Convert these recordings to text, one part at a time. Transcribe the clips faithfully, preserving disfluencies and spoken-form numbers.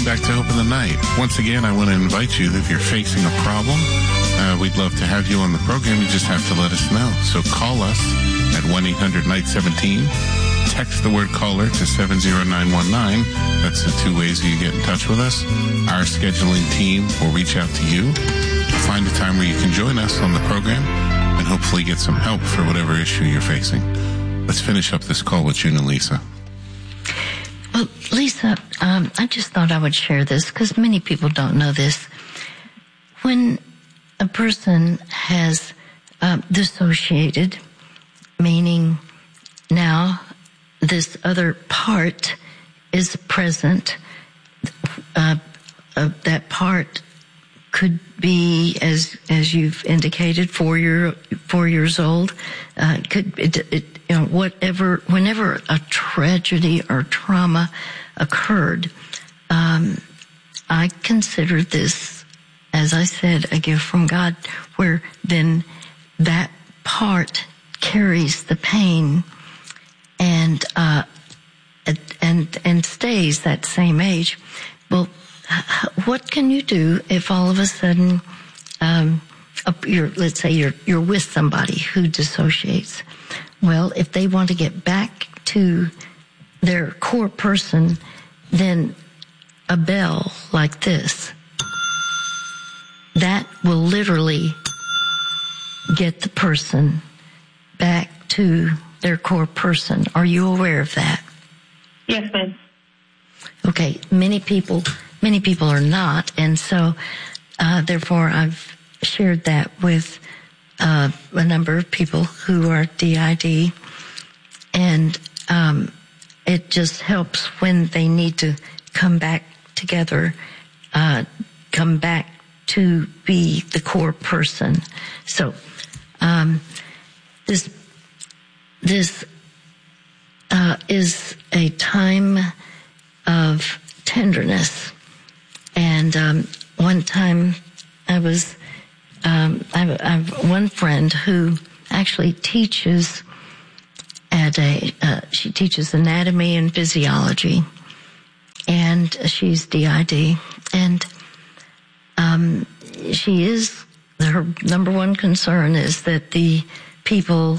welcome back to Hope in the Night. Once again, I want to invite you, if you're facing a problem, uh, we'd love to have you on the program. You just have to let us know. So call us at one eight hundred night seventeen. Text the word caller to seven zero nine one nine. That's the two ways you get in touch with us. Our scheduling team will reach out to you to find a time where you can join us on the program and hopefully get some help for whatever issue you're facing. Let's finish up this call with June and Lisa. Well, Lisa, um, I just thought I would share this because many people don't know this. When a person has uh, dissociated, meaning now this other part is present, uh, uh, that part could be, as as you've indicated, four year four years old. Uh, could it, it, you know, whatever, whenever a tragedy or trauma occurred, um, I consider this, as I said, a gift from God, where then that part carries the pain and uh, and and stays that same age. Well, what can you do if all of a sudden, um, you're, let's say you're you're with somebody who dissociates? Well, if they want to get back to their core person, then a bell like this, that will literally get the person back to their core person. Are you aware of that? Yes, ma'am. Okay, many people, many people are not, and so, uh, therefore I've shared that with, uh, a number of people who are D I D, and, um, it just helps when they need to come back together, uh, come back to be the core person. So, um, this, this, uh, is a time of tenderness. And, um, one time I was, um, I, I have one friend who actually teaches at a, uh, she teaches anatomy and physiology, and she's D I D, and, um, she is, her number one concern is that the people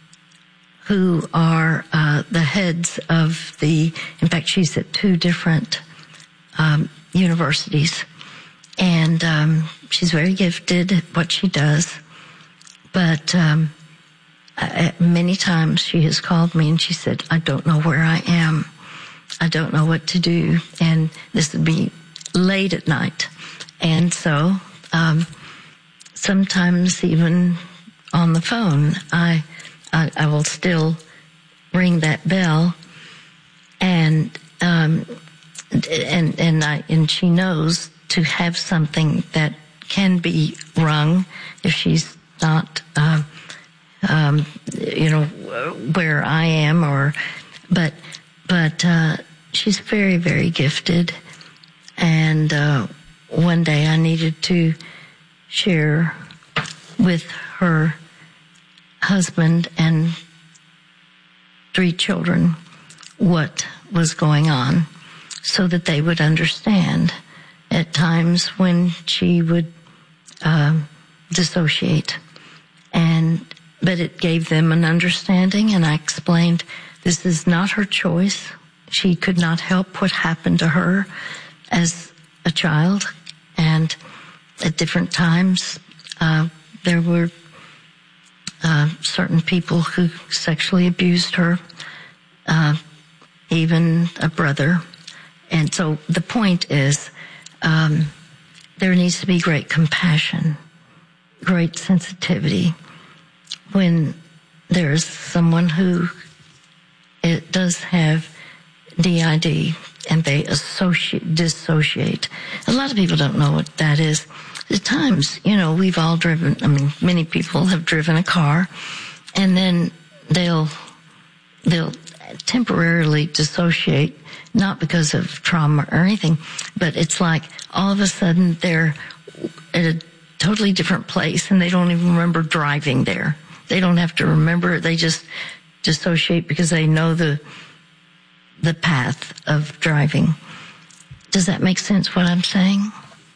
who are uh, the heads of the, in fact, she's at two different um, universities, and um, she's very gifted at what she does, but um, I, many times she has called me and she said, I don't know where I am. I don't know what to do, and this would be late at night. And so um, sometimes even on the phone, I I, I will still ring that bell, and um, and and I and she knows to have something that can be rung if she's not, uh, um, you know, where I am, or but but uh, she's very very gifted, and uh, one day I needed to share with her husband and three children what was going on so that they would understand at times when she would uh, dissociate. And but it gave them an understanding, and I explained this is not her choice. She could not help what happened to her as a child, and at different times uh, there were Uh, certain people who sexually abused her, uh, even a brother. And so the point is, um, there needs to be great compassion, great sensitivity when there's someone who it does have D I D and they associate, dissociate. A lot of people don't know what that is. At times, you know, we've all driven, I mean, many people have driven a car, and then they'll, they'll temporarily dissociate, not because of trauma or anything, but it's like all of a sudden they're at a totally different place and they don't even remember driving there. They don't have to remember it. They just dissociate because they know the, the path of driving. Does that make sense, what I'm saying?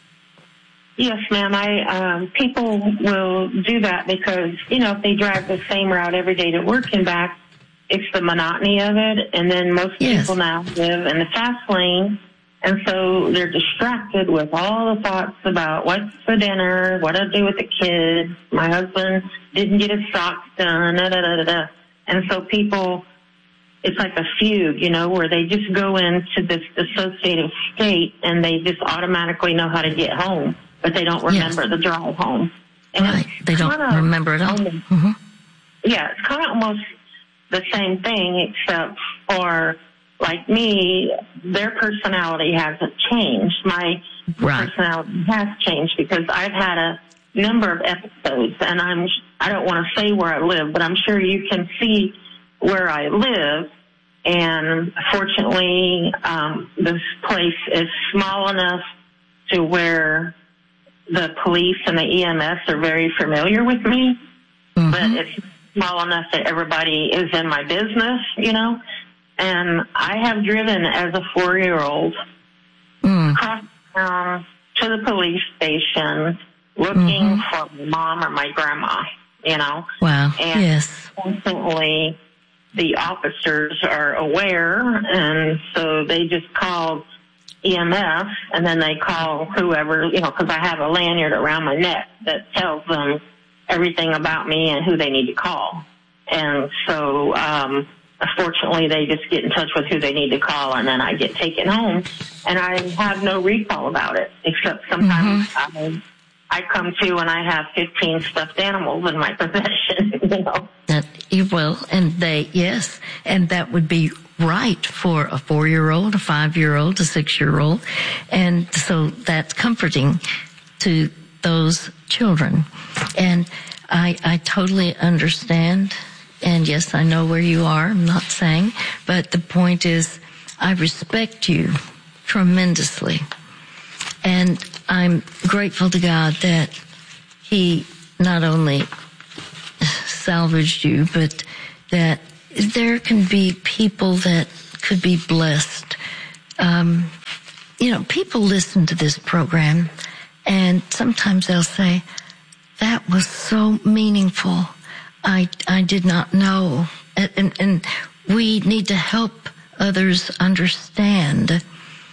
Yes, ma'am. I um, people will do that because, you know, if they drive the same route every day to work and back, it's the monotony of it. And then most yes. people now live in the fast lane, and so they're distracted with all the thoughts about what's for dinner, what to do with the kids. My husband didn't get his socks done, da, da, da, da, da. And so people, it's like a fugue, you know, where they just go into this dissociative state and they just automatically know how to get home, but they don't remember yes. the drive home. And right. They don't remember it all. Mm-hmm. Yeah, it's kind of almost the same thing, except for, like me, their personality hasn't changed. My right. personality has changed because I've had a number of episodes, and I'm, I don't want to say where I live, but I'm sure you can see where I live. And fortunately, um, this place is small enough to where the police and the E M S are very familiar with me, mm-hmm. but it's small enough that everybody is in my business, you know. And I have driven as a four-year-old mm. across town to the police station looking mm-hmm. for my mom or my grandma, you know. Wow, and yes. Fortunately, the officers are aware, and so they just called E M S, and then they call whoever, you know, because I have a lanyard around my neck that tells them everything about me and who they need to call. And so, um, fortunately, they just get in touch with who they need to call, and then I get taken home. And I have no recall about it, except sometimes mm-hmm. I, I come to and I have fifteen stuffed animals in my possession, you know. That you will, and they, yes, and that would be right for a four-year-old, a five-year-old, a six-year-old. And so that's comforting to those children. And I, I totally understand. And yes, I know where you are. I'm not saying, but the point is, I respect you tremendously. And I'm grateful to God that He not only salvaged you, but that there can be people that could be blessed. Um, you know, people listen to this program, and sometimes they'll say, that was so meaningful. I, I did not know. And, and, and we need to help others understand,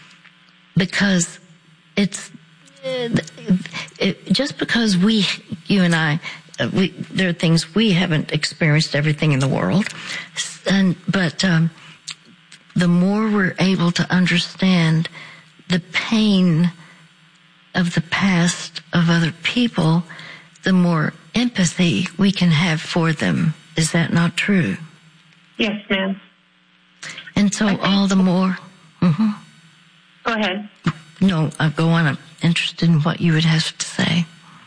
because it's it, it, just because we, you and I, we, there are things we haven't experienced everything in the world, and but um, the more we're able to understand the pain of the past of other people, the more empathy we can have for them. Is that not true? Yes, ma'am. And so all the more... Mm-hmm. Go ahead. No, I'll go on. I'm interested in what you would have to say.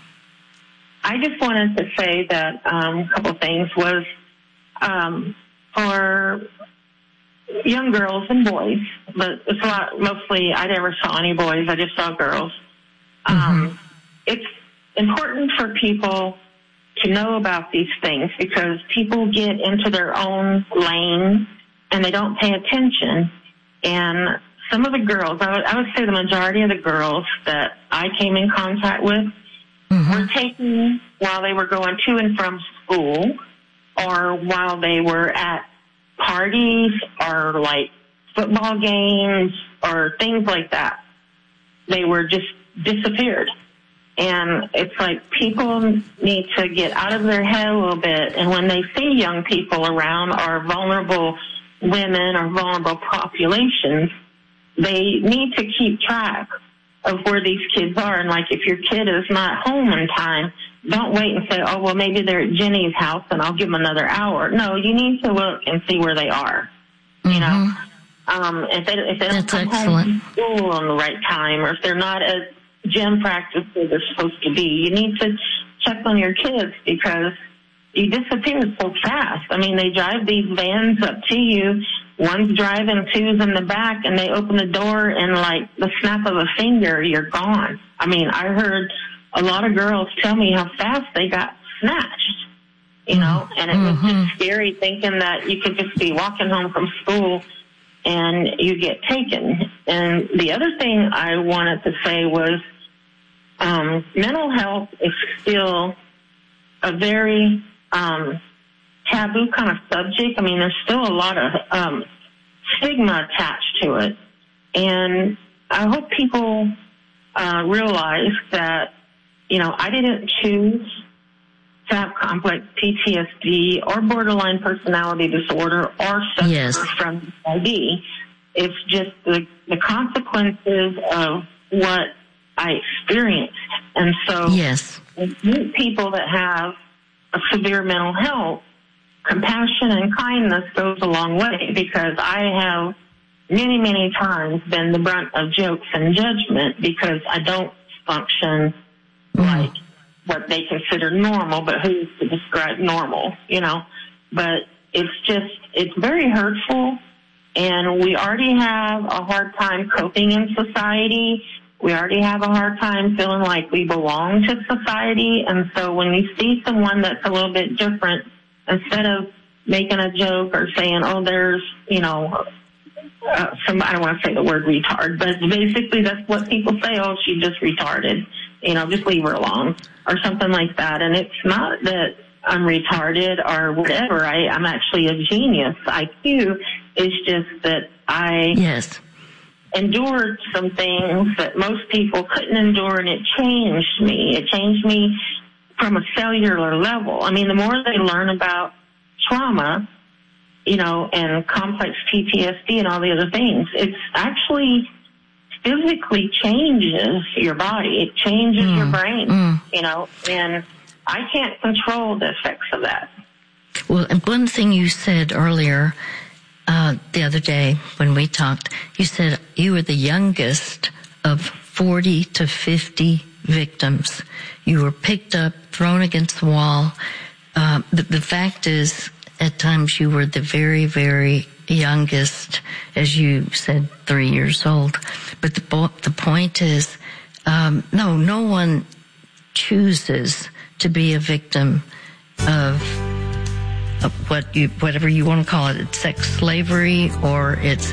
I just wanted to say that um, a couple things was um, for young girls and boys, but it's a lot, mostly I never saw any boys. I just saw girls. Um, mm-hmm. It's important for people to know about these things, because people get into their own lane and they don't pay attention. And some of the girls, I would, I would say the majority of the girls that I came in contact with mm-hmm. were taken while they were going to and from school, or while they were at parties or like football games or things like that. They were just disappeared. And it's like people need to get out of their head a little bit. And when they see young people around, or vulnerable women or vulnerable populations, they need to keep track of where these kids are. And like, if your kid is not home in time, don't wait and say, oh, well, maybe they're at Jenny's house and I'll give them another hour. No, you need to look and see where they are. Mm-hmm. You know, um, if they, if they don't That's come excellent. home from school on the right time, or if they're not at gym practice where they're supposed to be, you need to check on your kids, because you disappear so fast. I mean, they drive these vans up to you. One's driving, two's in the back, and they open the door, and like the snap of a finger, you're gone. I mean, I heard a lot of girls tell me how fast they got snatched, you know, and it mm-hmm. was just scary thinking that you could just be walking home from school and you get taken. And the other thing I wanted to say was um, mental health is still a very um, taboo kind of subject. I mean, there's still a lot of um, stigma attached to it. And I hope people uh, realize that, you know, I didn't choose to have complex P T S D or borderline personality disorder or suffer yes. from D I D. It's just the, the consequences of what I experienced. And so yes. when you meet people that have a severe mental health, compassion and kindness goes a long way, because I have many, many times been the brunt of jokes and judgment because I don't function mm. like what they consider normal, but who's to describe normal, you know? But it's just, it's very hurtful, and we already have a hard time coping in society. We already have a hard time feeling like we belong to society, and so when you see someone that's a little bit different, instead of making a joke or saying, oh, there's, you know, uh, some, I don't want to say the word retard, but basically that's what people say, oh, she's just retarded, you know, just leave her alone, or something like that. And it's not that I'm retarded or whatever. I, I'm actually a genius. I Q is just that I yes. endured some things that most people couldn't endure, and it changed me. It changed me from a cellular level. I mean, the more they learn about trauma, you know, and complex P T S D and all the other things, it's actually physically changes your body. It changes mm, your brain, mm. you know, and I can't control the effects of that. Well, and one thing you said earlier, uh, the other day when we talked, you said you were the youngest of forty to fifty victims. You were picked up, thrown against the wall. Uh, the, the fact is, at times you were the very, very youngest, as you said, three years old. But the, the point is, um, no, no one chooses to be a victim of, of what you, whatever you want to call it. It's sex slavery, or it's,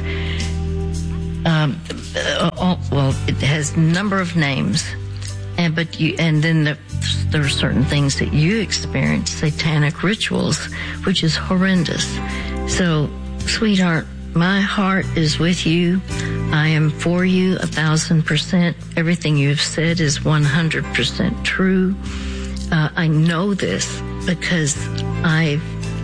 um, uh, well, it has a number of names. And, but you, and then the, there are certain things that you experience, satanic rituals, which is horrendous. So, sweetheart, my heart is with you. I am for you a thousand percent. Everything you've said is one hundred percent true. Uh, I know this because I've,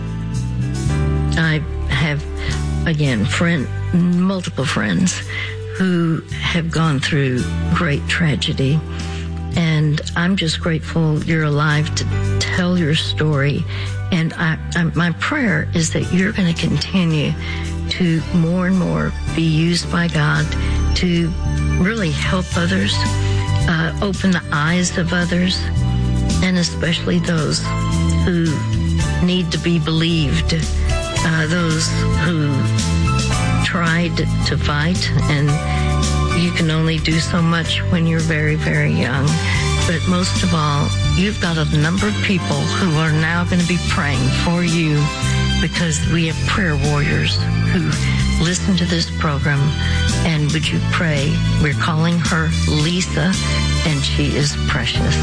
I have, again, friend, multiple friends who have gone through great tragedy. And I'm just grateful you're alive to tell your story. And I, I, my prayer is that you're going to continue to more and more be used by God to really help others, uh, open the eyes of others, and especially those who need to be believed, uh, those who tried to fight, and you can only do so much when you're very, very young. But most of all, you've got a number of people who are now going to be praying for you, because we have prayer warriors who listen to this program. And would you pray? We're calling her Lisa, and she is precious.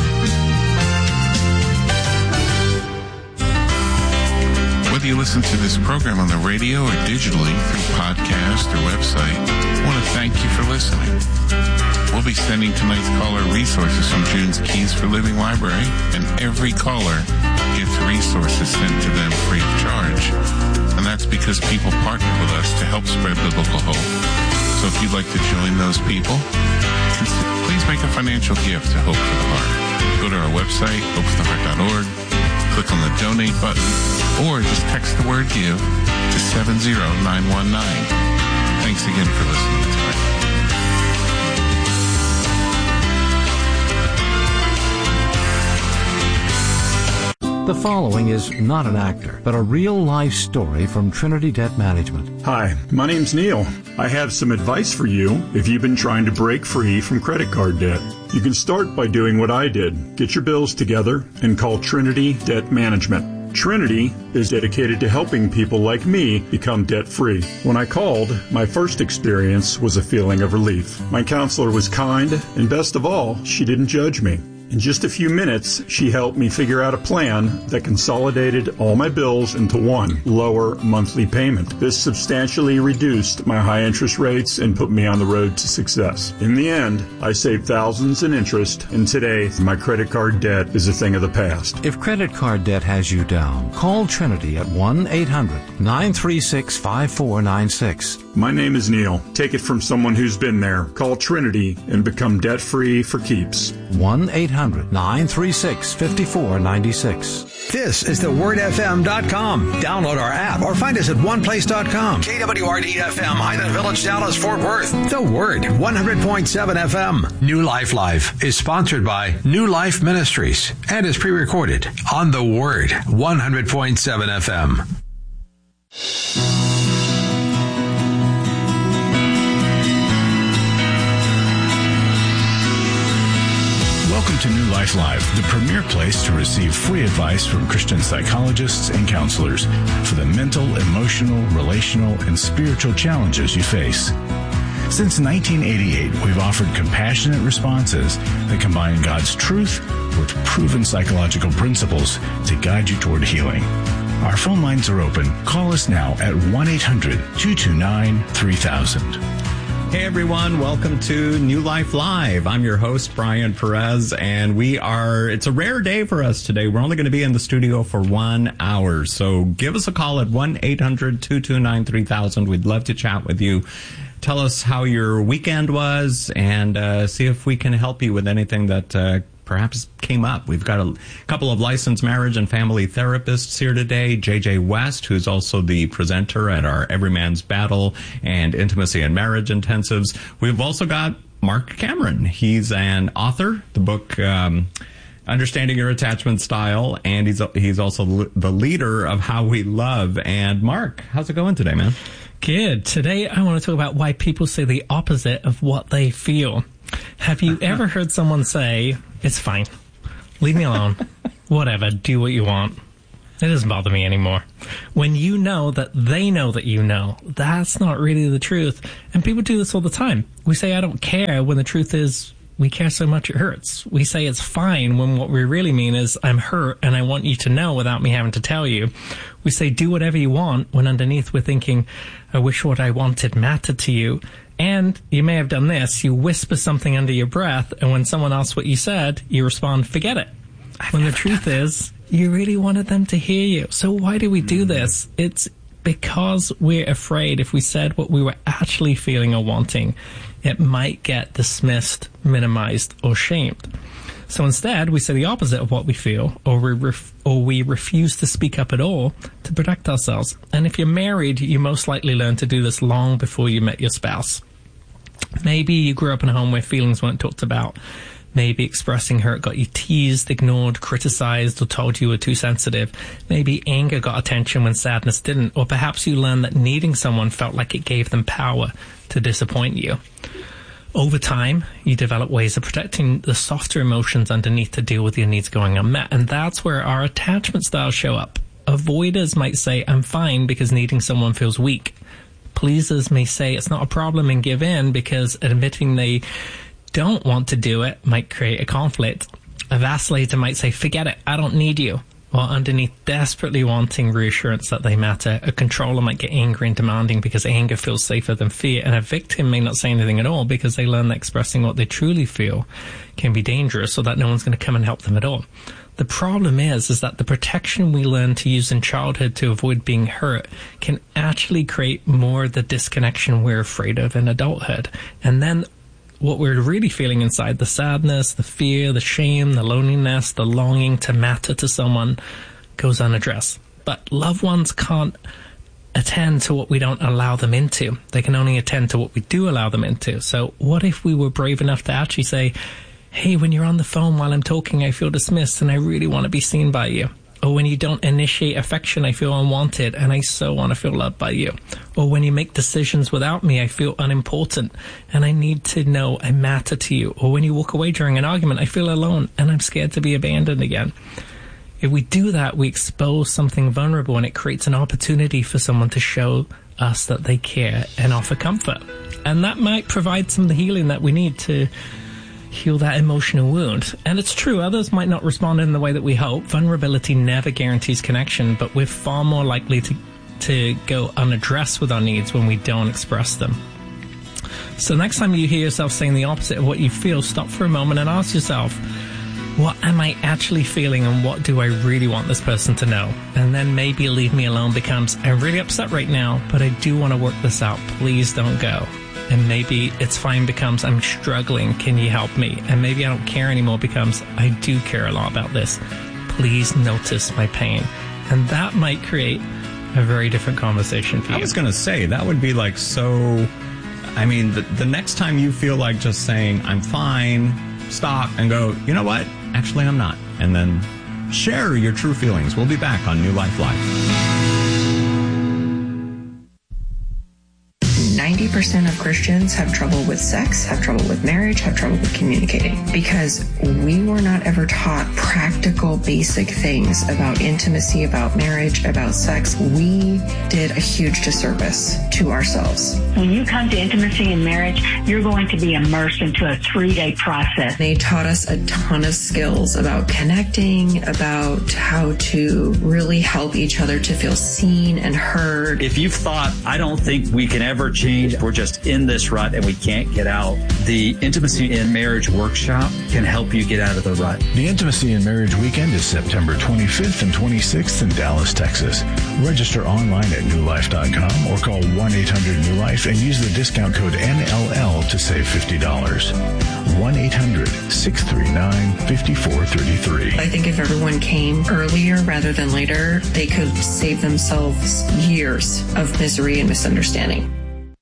Whether you listen to this program on the radio or digitally through podcast or website, I want to thank you for listening. We'll be sending tonight's caller resources from June's Keys for Living Library, and every caller gets resources sent to them free of charge. And that's because people partner with us to help spread biblical hope. So if you'd like to join those people, please make a financial gift to Hope for the Heart. Go to our website, hope for the heart dot org, click on the donate button, or just text the word give to seven zero nine one nine. Thanks again for listening tonight. The following is not an actor, but a real-life story from Trinity Debt Management. Hi, my name's Neil. I have some advice for you if you've been trying to break free from credit card debt. You can start by doing what I did. Get your bills together and call Trinity Debt Management. Trinity is dedicated to helping people like me become debt-free. When I called, my first experience was a feeling of relief. My counselor was kind, and best of all, she didn't judge me. In just a few minutes, she helped me figure out a plan that consolidated all my bills into one lower monthly payment. This substantially reduced my high interest rates and put me on the road to success. In the end, I saved thousands in interest, and today, my credit card debt is a thing of the past. If credit card debt has you down, call Trinity at one eight hundred nine three six five four nine six. My name is Neil. Take it from someone who's been there. Call Trinity and become debt-free for keeps. one eight hundred nine three six five four nine six. This is the word f m dot com. Download our app or find us at one place dot com. K W R D F M, Highland Village, Dallas, Fort Worth. The Word, one hundred point seven F M. New Life Live is sponsored by New Life Ministries and is pre-recorded on The Word, one hundred point seven F M. Welcome to New Life Live, the premier place to receive free advice from Christian psychologists and counselors for the mental, emotional, relational, and spiritual challenges you face. Since nineteen eighty-eight, we've offered compassionate responses that combine God's truth with proven psychological principles to guide you toward healing. Our phone lines are open. Call us now at one eight hundred two two nine three thousand. Hey everyone, welcome to New Life Live. I'm your host, Brian Perez, and we are, it's a rare day for us today. We're only going to be in the studio for one hour. So give us a call at one eight hundred two two nine three thousand. We'd love to chat with you. Tell us how your weekend was and uh, see if we can help you with anything that uh, perhaps came up. We've got a couple of licensed marriage and family therapists here today. J J West, who's also the presenter at our Every Man's Battle and Intimacy and Marriage Intensives. We've also got Mark Cameron. He's an author. The book, um, Understanding Your Attachment Style, and he's he's also the leader of How We Love. And Mark, how's it going today, man? Good. Today I want to talk about why people say the opposite of what they feel. Have you ever heard someone say, "It's fine, leave me alone, whatever, do what you want, it doesn't bother me anymore," when you know that they know that you know that's not really the truth? And people do this all the time. We say, "I don't care," when the truth is, we care so much it hurts. We say it's fine when what we really mean is, I'm hurt and I want you to know without me having to tell you. We say, do whatever you want, when underneath we're thinking, I wish what I wanted mattered to you. And you may have done this. You whisper something under your breath, and when someone asks what you said, you respond, forget it. I've when the truth is, you really wanted them to hear you. So why do we do this? It's because we're afraid if we said what we were actually feeling or wanting, it might get dismissed, minimized, or shamed. So instead, we say the opposite of what we feel, or we, ref- or we refuse to speak up at all to protect ourselves. And if you're married, you most likely learned to do this long before you met your spouse. Maybe you grew up in a home where feelings weren't talked about. Maybe expressing hurt got you teased, ignored, criticized, or told you were too sensitive. Maybe anger got attention when sadness didn't. Or perhaps you learned that needing someone felt like it gave them power to disappoint you. Over time, you develop ways of protecting the softer emotions underneath to deal with your needs going unmet. And that's where our attachment styles show up. Avoiders might say, I'm fine because needing someone feels weak. Pleasers may say it's not a problem and give in because admitting they don't want to do it might create a conflict. A vacillator might say, forget it, I don't need you, while underneath desperately wanting reassurance that they matter. A controller might get angry and demanding because anger feels safer than fear, and a victim may not say anything at all because they learn that expressing what they truly feel can be dangerous, so that no one's going to come and help them at all. The problem is, is that the protection we learn to use in childhood to avoid being hurt can actually create more of the disconnection we're afraid of in adulthood. And then what we're really feeling inside, the sadness, the fear, the shame, the loneliness, the longing to matter to someone, goes unaddressed. But loved ones can't attend to what we don't allow them into. They can only attend to what we do allow them into. So what if we were brave enough to actually say, hey, when you're on the phone while I'm talking, I feel dismissed and I really want to be seen by you. Or when you don't initiate affection, I feel unwanted and I so want to feel loved by you. Or when you make decisions without me, I feel unimportant and I need to know I matter to you. Or when you walk away during an argument, I feel alone and I'm scared to be abandoned again. If we do that, we expose something vulnerable, and it creates an opportunity for someone to show us that they care and offer comfort. And that might provide some of the healing that we need to heal that emotional wound. And it's true, others might not respond in the way that we hope. Vulnerability never guarantees connection, but we're far more likely to, to go unaddressed with our needs when we don't express them. So next time you hear yourself saying the opposite of what you feel, stop for a moment and ask yourself, what am I actually feeling, and what do I really want this person to know? And then maybe leave me alone becomes, I'm really upset right now, but I do want to work this out. Please don't go. And maybe it's fine becomes, I'm struggling. Can you help me? And maybe I don't care anymore becomes, I do care a lot about this. Please notice my pain. And that might create a very different conversation for you. I was going to say, that would be like so... I mean, the, the next time you feel like just saying, I'm fine, stop and go, you know what? Actually, I'm not. And then share your true feelings. We'll be back on New Life Live. ninety percent of Christians have trouble with sex, have trouble with marriage, have trouble with communicating, because we were not ever taught practical, basic things about intimacy, about marriage, about sex. We did a huge disservice to ourselves. When you come to intimacy and marriage, you're going to be immersed into a three-day process. They taught us a ton of skills about connecting, about how to really help each other to feel seen and heard. If you've thought, I don't think we can ever change, we're just in this rut and we can't get out, the Intimacy in Marriage Workshop can help you get out of the rut. The Intimacy in Marriage Weekend is September twenty-fifth and twenty-sixth in Dallas, Texas. Register online at new life dot com or call one eight hundred new life and use the discount code N L L to save fifty dollars. one eight hundred six three nine five four three three. I think if everyone came earlier rather than later, they could save themselves years of misery and misunderstanding.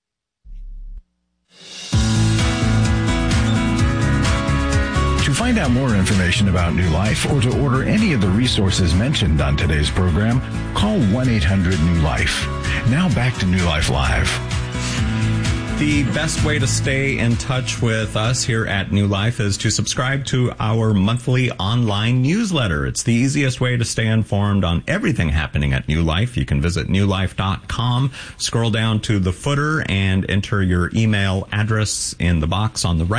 To find out more information about New Life or to order any of the resources mentioned on today's program, call one eight hundred new life. Now back to New Life Live. The best way to stay in touch with us here at New Life is to subscribe to our monthly online newsletter. It's the easiest way to stay informed on everything happening at New Life. You can visit new life dot com, scroll down to the footer, and enter your email address in the box on the right.